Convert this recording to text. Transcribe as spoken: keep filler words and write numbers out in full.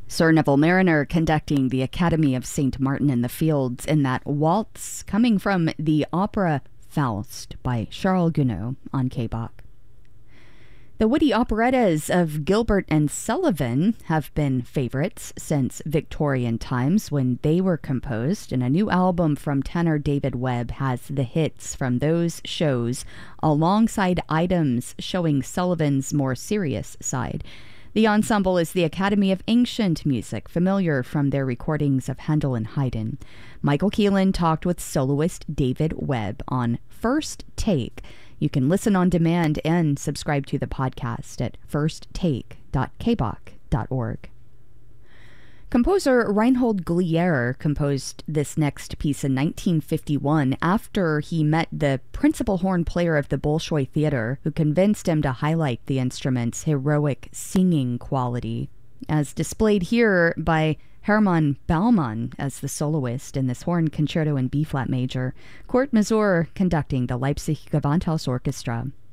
Sir Neville Mariner conducting the Academy of Saint Martin in the Fields in that waltz coming from the opera Faust by Charles Gounod on K-Bach. The witty operettas of Gilbert and Sullivan have been favorites since Victorian times when they were composed, and a new album from tenor David Webb has the hits from those shows alongside items showing Sullivan's more serious side. The ensemble is the Academy of Ancient Music, familiar from their recordings of Handel and Haydn. Michael Keelan talked with soloist David Webb on First Take. You can listen on demand and subscribe to the podcast at first take dot k bach dot org. Composer Reinhold Glier composed this next piece in nineteen fifty-one after he met the principal horn player of the Bolshoi Theater, who convinced him to highlight the instrument's heroic singing quality, as displayed here by Hermann Baumann as the soloist in this horn concerto in B-flat major, Kurt Masur conducting the Leipzig Gewandhaus Orchestra.